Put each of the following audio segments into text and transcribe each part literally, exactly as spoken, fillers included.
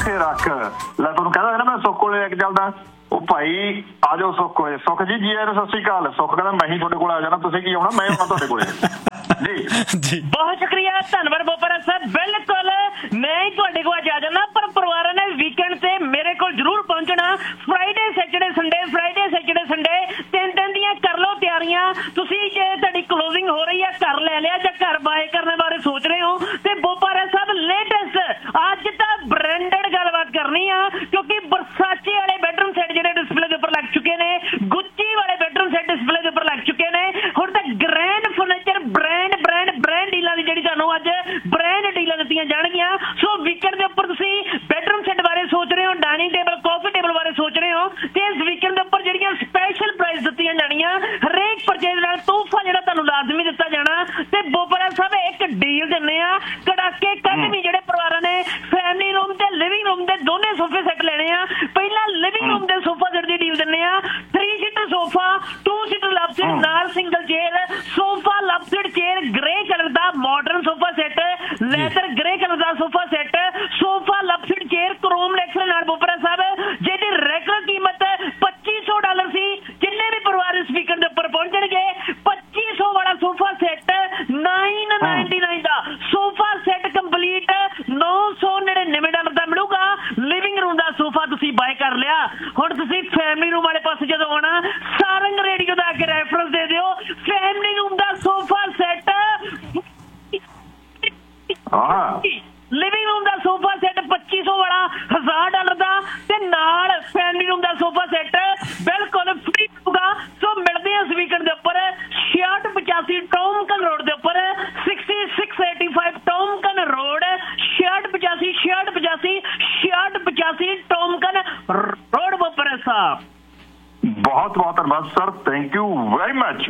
ਇੱਥੇ ਰੱਖ ਲੈ। ਤੁਹਾਨੂੰ ਕਹਿੰਦਾ ਨਾ ਮੈਂ ਸੁੱਖ ਕੋਲੇ ਲੈ ਕੇ ਚੱਲਦਾ। ਉਹ ਭਾਈ ਆ ਜਾਓ ਸੁੱਖ ਕੋਲੇ। ਸੁੱਖ ਜੀ ਜੀ ਆਇਆਂ ਸਤਿ ਸ਼੍ਰੀ ਅਕਾਲ। ਸੁੱਖ ਕਹਿੰਦਾ ਮੈਂ ਹੀ ਤੁਹਾਡੇ ਕੋਲ ਆ ਜਾਣਾ, ਤੁਸੀਂ ਕੀ ਆਉਣਾ, ਮੈਂ ਆਉਣਾ ਤੁਹਾਡੇ ਕੋਲੇ ਜੀ ਜੀ। ਬਹੁਤ ਸ਼ੁਕਰੀਆ, ਧੰਨਵਾਦ ਬੋਪਰਾ ਸਾਹਿਬ। ਬਿਲਕੁਲ ਮੈਂ ਹੀ ਤੁਹਾਡੇ ਕੋਲ ਅੱਜ ਆ ਜਾਣਾ, ਪਰ ਪਰਿਵਾਰਾਂ ਨੇ ਵੀਕਐਂਡ ਤੇ ਮੇਰੇ ਕੋਲ ਜ਼ਰੂਰ ਪਹੁੰਚਣਾ। Friday Saturday Sunday, Friday Saturday Sunday ਤਿੰਨ ਦਿਨ ਦੀਆਂ ਕਰ ਲਓ ਤਿਆਰੀਆਂ। ਤੁਸੀਂ ਜੇ ਤੁਹਾਡੀ ਕਲੋਜ਼ਿੰਗ ਹੋ ਰਹੀ ਹੈ, ਘਰ ਲੈ ਲਿਆ ਜਾਂ ਘਰ ਬਾਏ ਕਰਨ ਬਾਰੇ ਸੋਚ ਰਹੇ ਹੋ, ਤੇ ਬੋਪਰਾ ਸਾਹਿਬ ਲੇਟੈਸਟ ਅੱਜ ਤਾਂ ਬ੍ਰਾਂਡਡ ਗੱਲਬਾਤ ਕਰਨੀ ਆ, ਕਿਉਂਕਿ ਵਰਸਾਚੇ ਵਾਲੇ ਬੈਡਰੂਮ ਸੈੱਟ ਜਿਹੜੇ ਡਿਸਪਲੇ ਦੇ ਉੱਪਰ ਲੱਗ ਚੁੱਕੇ ਨੇ, ਗੁੱਚੀ ਵਾਲੇ ਬੈਡਰੂਮ ਸੈੱਟ ਡਿਸਪਲੇ ਦੇ ਉੱਪਰ ਲੱਗ ਚੁੱਕੇ ਨੇ। ਹੁਣ ਤਾਂ grand furniture brand brand brand ਡੀਲਾਂ ਦੀ ਜਿਹੜੀ ਤੁਹਾਨੂੰ ਅੱਜ ਬ੍ਰਾਂਡ ਡੀਲਾਂ ਦਿੱਤੀਆਂ ਜਾਣਗੀਆਂ। ਸੋ ਵੀਕਐਂਡ ਦੇ ਉੱਪਰ ਤੁਸੀਂ ਬੈਡਰੂਮ ਸੈੱਟ ਬਾਰੇ ਸੋਚ ਰਹੇ ਹੋ, ਡਾਈਨਿੰਗ ਟੇਬਲ ਕਾਫੀ ਟੇਬਲ ਬਾਰੇ ਸੋਚ ਰਹੇ ਹੋ, ਤੇ ਇਸ ਵੀਕਐਂਡ ਦੇ ਉੱਪਰ ਜਿਹੜੀਆਂ ਸਪੈਸ਼ਲ ਪ੍ਰਾਈਸ ਦਿੱਤੀਆਂ ਜਾਣੀਆਂ, ਹਰੇਕ ਪਰਚੇਜ਼ ਨਾਲ ਤੋਹਫਾ ਜਿਹੜਾ ਤੁਹਾਨੂੰ ਲਾਜ਼ਮੀ ਦਿੱਤਾ ਜਾਣਾ। ਤੇ ਬੋਪਰਾ ਸਾਹਿਬ ਇੱਕ ਡੀਲ ਦਿੰਦੇ ਆ ਕੜਾਕੇ ਕੱਢਵੀਂ, ਜਿਹੜੇ ਪਰਿਵਾਰਾਂ ਨੇ ਫੈਮਿਲੀ ਰੂਮ ਤੇ ਲਿਵਿੰਗ ਰੂਮ ਦੇ ਦੋਨੇ ਸੋਫੇ ਸੈੱਟ ਲੈਣੇ ਆ। ਪਹਿਲਾਂ ਲਿਵਿੰਗ ਰੂਮ ਦੇ ਸੋਫਾ ਸੈੱਟ ਦੀ ਡੀਲ ਦਿੰਦੇ ਆ, three seater sofa, to seater love seat ਨਾਲ ਸਿੰਗਲ ਚੇਅਰ, ਸੋਫਾ ਲਵ ਸੀਟ ਚੇਅਰ ਗ੍ਰੇ ਕਲਰ ਦਾ modern sofa set, leather grey colour ਦਾ ਸੋਫਾ ਸੈੱਟ, ਸੋਫਾ ਲਵ ਸੀਟ ਚੇਅਰ ਕਰੋਮ ਲੈਕਸਰ ਨਾਲ ਬੋਪਰਾ ਸਾਹਿਬ, ਜਿਹਦੀ regular ਕੀਮਤ ਪੱਚੀ ਸੌ dollar ਸੀ। ਜਿੰਨੇ ਵੀ ਪਰਿਵਾਰ ਇਸ ਵੀਕਐਂਡ ਦੇ ਉੱਪਰ ਪਹੁੰਚਣਗੇ ਪੱਚੀ ਸੌ ਵਾਲਾ sofa set nine ninety nine ਦਾ ਸੋਫਾ ਸੈੱਟ ਕੰਪਲੀਟ ਨੌ ਸੌ ਨੜਿਨਵੇਂ ਡਾਲਰ ਦਾ ਮਿਲੂਗਾ। ਲਿਵਿੰਗ ਰੂਮ ਦਾ ਸੋਫਾ ਤੁਸੀਂ ਬਾਏ ਕਰ ਲਿਆ, ਹੁਣ ਤੁਸੀਂ ਫੈਮਿਲੀ ਰੂਮ ਵਾਲੇ ਪਾਸੇ ਜਦੋਂ ਆਉਣਾ ਸਾਰੰਗ ਰੇਡੀਓ ਦਾ ਅੱਗੇ ਰੈਫਰੈਂਸ ਦੇ ਦਿਓ। ਫੈਮਿਲੀ ਰੂਮ ਦਾ ਸੋਫਾ ਸੈੱਟ, ਲਿਵਿੰਗ ਰੂਮ ਦਾ ਸੋਫਾ ਸੈੱਟ ਪੱਚੀ ਸੌ ਵਾਲਾ ਹਜ਼ਾਰ ਡਾਲਰ ਦਾ, ਤੇ ਨਾਲ ਫੈਮਿਲੀ ਰੂਮ ਦਾ ਸੋਫਾ ਸੈੱਟ ਬਿਲਕੁਲ ਫ੍ਰੀ ਹੋਊਗਾ। ਸੋ ਮਿਲਦੇ ਆ ਇਸ ਵੀਕਐਂਡ ਦੇ ਉੱਪਰ ਛਿਆਹਠ ਪਚਾਸੀ ਟੌਮਕਨ ਰੋਡ ਦੇ ਉੱਪਰ, sixty six eighty five ਟੌਮਕਨ road, ਛਿਆਹਠ ਪਚਾਸੀ ਛਿਆਹਠ ਪਚਾਸੀ ਛਿਆਹਠ ਪਚਾਸੀ ਟੌਮਕਨ ਰੋਡ ਬੋਪਰਾ ਸਾਹਿਬ। ਬਹੁਤ ਬਹੁਤ ਧੰਨਵਾਦ sir, thank you very much.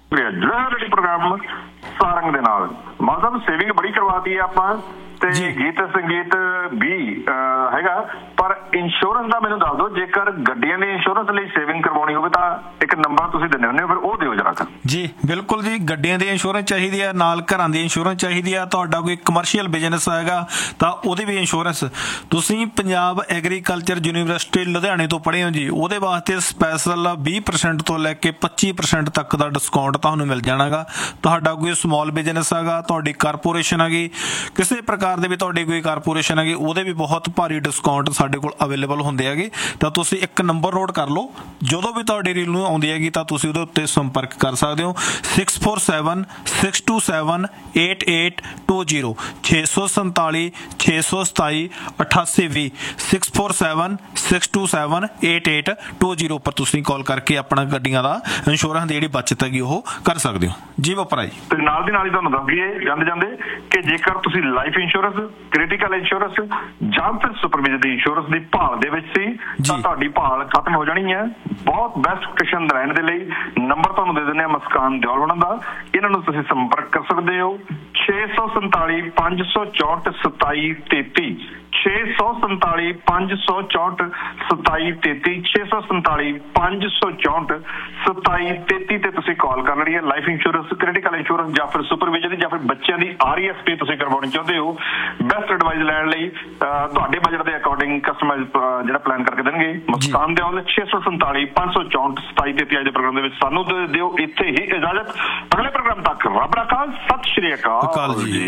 ਜੁੜਿਆ ਪ੍ਰੋਗਰਾਮ ਸਾਰੰਗ ਦੇ ਨਾਲ। ਮਾਨ ਸਾਹਿਬ ਸੇਵਿੰਗ ਬੜੀ ਕਰਵਾਤੀ ਹੈ ਆਪਾਂ, ਤੇ ਗੀਤ ਸੰਗੀਤ ਵੀ ਹੈਗਾ, ਪਰ ਇੰਸ਼ੋਰੈਂਸ ਦਾ ਮੈਨੂੰ ਦੱਸ ਦਿਓ, ਜੇਕਰ ਗੱਡੀਆਂ ਦੀ ਇੰਸ਼ੋਰੈਂਸ ਲਈ ਸੇਵਿੰਗ ਕਰਵਾਉਣੀ ਹੋਵੇ ਤਾਂ ਇੱਕ ਨੰਬਰ ਤੁਸੀਂ ਦਿੰਦੇ ਹੁੰਦੇ ਹੋ, ਫਿਰ ਉਹ ਦਿਓ ਜਰਾ। ਜੀ ਬਿਲਕੁਲ ਜੀ, ਗੱਡੀਆਂ ਦੀ ਇੰਸ਼ੋਰੈਂਸ ਚਾਹੀਦੀ ਹੈ, ਨਾਲ ਘਰਾਂ ਦੀ ਇੰਸ਼ੋਰੈਂਸ ਚਾਹੀਦੀ ਆ। ਤੁਹਾਡਾ ਕੋਈ ਕਮਰਸ਼ੀਅਲ ਬਿਜ਼ਨਸ ਹੈਗਾ ਤਾਂ ਉਹਦੀ ਵੀ ਇੰਸ਼ੋਰੈਂਸ। ਤੁਸੀਂ ਪੰਜਾਬ ਐਗਰੀਕਲਚਰ ਯੂਨੀਵਰਸਿਟੀ ਲੁਧਿਆਣੇ ਤੋਂ ਪੜ੍ਹੇ ਹੋ ਜੀ, ਉਹਦੇ ਵਾਸਤੇ ਸਪੈਸ਼ਲ ਵੀਹ ਪਰਸੈਂਟ ਤੋਂ ਲੈ ਕੇ ਪੱਚੀ ਪਰਸੈਂਟ ਤੱਕ ਦਾ ਡਿਸਕਾਊਂਟ ਤੁਹਾਨੂੰ ਮਿਲ ਜਾਣਾਗਾ। ਤੁਹਾਡਾ ਕੋਈ ਸਮਾਲ ਬਿਜ਼ਨਸ ਹੈਗਾ, ਤੁਹਾਡੀ ਕਾਰਪੋਰੇਸ਼ਨ ਹੈਗੀ, ਕਿਸੇ ਪ੍ਰਕਾਰ ਦੇ ਵੀ ਤੁਹਾਡੀ ਕੋਈ ਕਾਰਪੋਰੇਸ਼ਨ ਹੈਗੀ, ਉਹਦੇ ਵੀ ਬਹੁਤ ਭਾਰੀ ਡਿਸਕਾਊਂਟ ਸਾਡੇ ਕੋਲ ਅਵੇਲੇਬਲ ਹੁੰਦੇ ਹੈਗੇ। ਤਾਂ ਤੁਸੀਂ ਇੱਕ ਨੰਬਰ ਨੋਟ ਕਰ ਲਓ, ਜਦੋਂ ਵੀ ਤੁਹਾਡੀ ਰੀਲ ਨੂੰ ਆਉਂਦੀ ਹੈਗੀ ਤਾਂ ਤੁਸੀਂ ਉਹਦੇ ਉੱਤੇ ਸੰਪਰਕ ਕਰ ਸਕਦੇ ਹੋ। Six four seven six to seven eight eight two zero ਛੇ ਸੌ ਸੰਤਾਲੀ ਛੇ ਸੌ ਸਤਾਈ ਅਠਾਸੀ ਵੀਹ six four seven six to seven eight eight two zero ਉੱਪਰ ਤੁਸੀਂ ਕਾਲ ਕਰਕੇ ਆਪਣਾ ਗੱਡੀਆਂ ਦਾ ਇੰਸ਼ੋਰੈਂਸ ਦੀ ਜਿਹੜੀ ਬੱਚਤ ਹੈਗੀ ਉਹ ਕਰ ਸਕਦੇ ਹੋ ਜੀ ਬੋਪਰਾ ਜੀ। ਤੇ ਨਾਲ ਦੀ ਨਾਲ ਹੀ ਤੁਹਾਨੂੰ ਦੱਸ ਦਈਏ ਜਾਂਦੇ ਜਾਂਦੇ ਕਿ ਜੇਕਰ ਤੁਸੀਂ ਲਾਈਫ ਇੰਸ਼ੋਰੈਂਸ, ਕ੍ਰਿਟੀਕਲ ਇੰਸ਼ੋਰੈਂਸ ਜਾਂ ਫਿਰ ਸੁਪਰਵਿਜ਼ਨ ਦੀ ਇੰਸ਼ੋਰੈਂਸ ਦੀ ਭਾਲ ਦੇ ਵਿੱਚ ਸੀ ਤਾਂ ਤੁਹਾਡੀ ਭਾਲ ਖਤਮ ਹੋ ਜਾਣੀ ਹੈ। ਬਹੁਤ ਬੈਸਟ ਕੁਸ਼ਨ ਲੈਣ ਦੇ ਲਈ ਨੰਬਰ ਤੁਹਾਨੂੰ ਦੇ ਦਿੰਦੇ ਆ ਮੁਸਕਾਨ ਦਿਓਲ ਹੋਣਾ ਦਾ, ਇਹਨਾਂ ਨੂੰ ਤੁਸੀਂ ਸੰਪਰਕ ਕਰ ਸਕਦੇ ਹੋ। ਛੇ ਸੌ ਸੰਤਾਲੀ ਪੰਜ ਸੌ ਚੌਂਹਠ ਸਤਾਈ ਤੇਤੀ ਛੇ ਸੌ ਸੰਤਾਲੀ ਪੰਜ ਸੌ ਚੌਂਹਠ ਸਤਾਈ ਤੇਤੀ ਛੇ ਸੌ ਸੰਤਾਲੀ ਪੰਜ ਸੌ ਚੌਂਹਠ ਸਤਾਈ ਤੇਤੀ ਤੇ ਤੁਸੀਂ ਕਾਲ ਕਰ ਲੈਣੀ ਹੈ। ਲਾਈਫ ਇੰਸ਼ੋਰੈਂਸ, ਕ੍ਰਿਟੀਕਲ ਇੰਸ਼ੋਰੈਂਸ ਜਾਂ ਫਿਰ ਸੁਪਰਵਿਜ਼ਨ ਜਾਂ ਫਿਰ ਬੱਚਿਆਂ ਦੀ ਆਰ ਈ ਐਸ ਪੀ ਤੁਸੀਂ ਕਰਵਾਉਣੀ ਚਾਹੁੰਦੇ ਹੋ, ਬੈਸਟ ਐਡਵਾਈਸ ਲੈਣ ਲਈ ਤੁਹਾਡੇ ਬਜਟ ਦੇ ਅਕੋਰਡਿੰਗ ਕਸਟਮਾਈਜ਼ ਜਿਹੜਾ ਪਲਾਨ ਕਰਕੇ ਦੇਣਗੇ ਮੁਸਕਾਨ ਦਿਓਲ। ਛੇ ਸੌ ਸੰਤਾਲੀ ਪੰਜ ਸੌ ਚੌਂਹਠ ਸਤਾਈ ਤੇਤੀ ਅੱਜ ਦੇ ਪ੍ਰੋਗਰਾਮ ਦੇ ਵਿੱਚ ਸਾਨੂੰ ਦਿਓ ਇੱਥੇ ਹੀ ਇਜਾਜ਼ਤ। ਅਗਲੇ ਪ੍ਰੋਗਰਾਮ ਤੱਕ ਰੱਬ ਰਾਖਾ, ਸਤਿ ਸ਼੍ਰੀ ਅਕਾਲ ਜੀ।